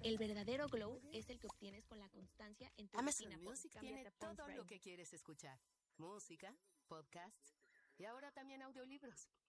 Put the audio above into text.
El verdadero glow es el que obtienes con la constancia en tu rutina. Amazon Music tiene todo lo que quieres escuchar. Música, podcasts y ahora también audiolibros.